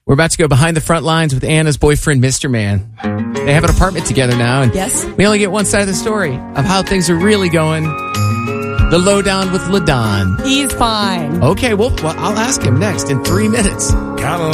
We're about to go behind the front lines with Anna's boyfriend, Mr. Man. They have an apartment together now, and Yes. we only get one side of the story of how things are really going. The lowdown with LaDon. He's fine. Okay, well, I'll ask him next in 3 minutes. Count